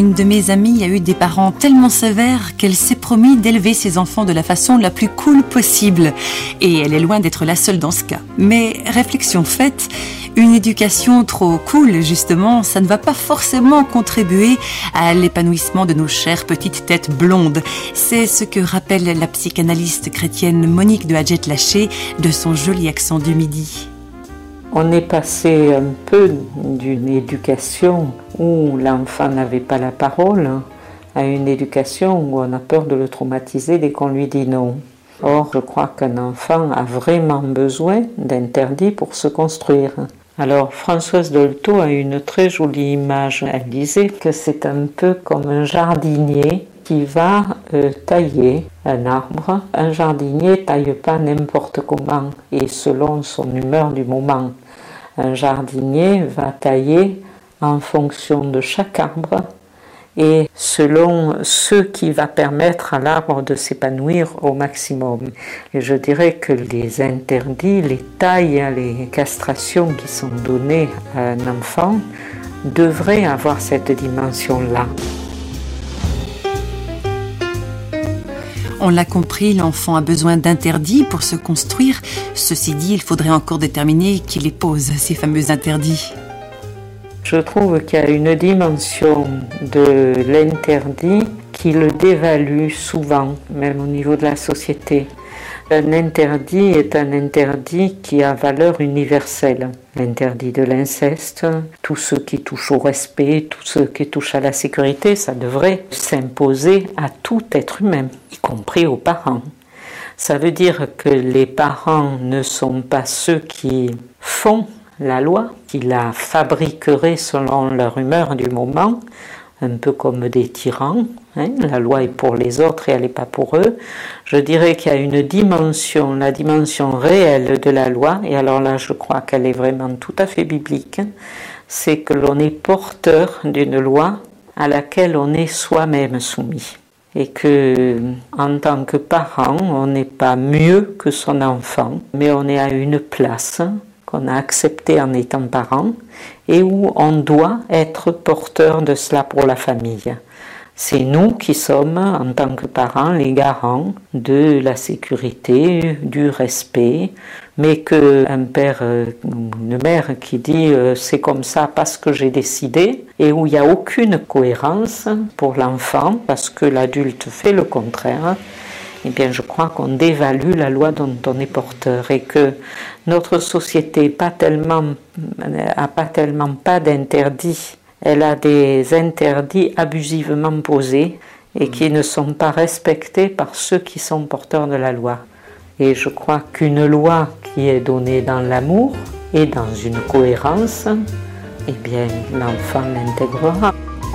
Une de mes amies a eu des parents tellement sévères qu'elle s'est promis d'élever ses enfants de la façon la plus cool possible. Et elle est loin d'être la seule dans ce cas. Mais réflexion faite, une éducation trop cool, justement, ça ne va pas forcément contribuer à l'épanouissement de nos chères petites têtes blondes. C'est ce que rappelle la psychanalyste chrétienne Monique de Hadjet-Laché de son joli accent du Midi. On est passé un peu d'une éducation où l'enfant n'avait pas la parole à une éducation où on a peur de le traumatiser dès qu'on lui dit non. Or, je crois qu'un enfant a vraiment besoin d'interdits pour se construire. Alors, Françoise Dolto a une très jolie image. Elle disait que c'est un peu comme un jardinier qui va tailler un arbre. Un jardinier ne taille pas n'importe comment et selon son humeur du moment. Un jardinier va tailler en fonction de chaque arbre et selon ce qui va permettre à l'arbre de s'épanouir au maximum. Et je dirais que les interdits, les tailles, les castrations qui sont données à un enfant devraient avoir cette dimension-là. On l'a compris, l'enfant a besoin d'interdits pour se construire. Ceci dit, il faudrait encore déterminer qui les pose, ces fameux interdits. Je trouve qu'il y a une dimension de l'interdit qui le dévalue souvent, même au niveau de la société. Un interdit est un interdit qui a valeur universelle. L'interdit de l'inceste, tout ce qui touche au respect, tout ce qui touche à la sécurité, ça devrait s'imposer à tout être humain, y compris aux parents. Ça veut dire que les parents ne sont pas ceux qui font la loi, qui la fabriqueraient selon leur humeur du moment, un peu comme des tyrans. La loi est pour les autres et elle n'est pas pour eux. Je dirais qu'il y a une dimension, la dimension réelle de la loi, et alors là je crois qu'elle est vraiment tout à fait biblique, c'est que l'on est porteur d'une loi à laquelle on est soi-même soumis. Et que, en tant que parent, on n'est pas mieux que son enfant, mais on est à une place qu'on a acceptée en étant parent, et où on doit être porteur de cela pour la famille. C'est nous qui sommes, en tant que parents, les garants de la sécurité, du respect, mais qu'un père ou une mère qui dit « c'est comme ça parce que j'ai décidé » et où il n'y a aucune cohérence pour l'enfant parce que l'adulte fait le contraire, eh bien je crois qu'on dévalue la loi dont on est porteur et que notre société n'a pas tellement pas d'interdits. Elle a des interdits abusivement posés et qui ne sont pas respectés par ceux qui sont porteurs de la loi. Et je crois qu'une loi qui est donnée dans l'amour et dans une cohérence, eh bien l'enfant l'intégrera.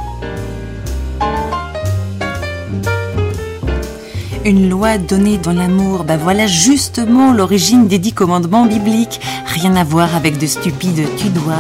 Une loi donnée dans l'amour, voilà justement l'origine des 10 commandements bibliques. Rien à voir avec de stupides tu dois.